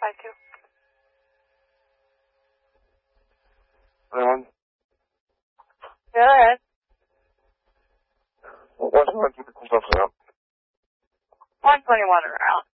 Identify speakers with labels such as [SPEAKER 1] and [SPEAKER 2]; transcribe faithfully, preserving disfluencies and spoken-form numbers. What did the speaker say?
[SPEAKER 1] five two.
[SPEAKER 2] Anyone?
[SPEAKER 1] Go ahead.
[SPEAKER 2] Well, what's going to keep the stuff up?
[SPEAKER 1] one twenty-one around.